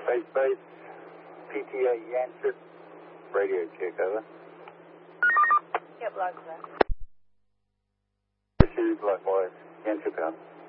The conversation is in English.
Base, PTA Yancey. Radio check, over. Yep, likewise. Issues likewise. Yancey, out.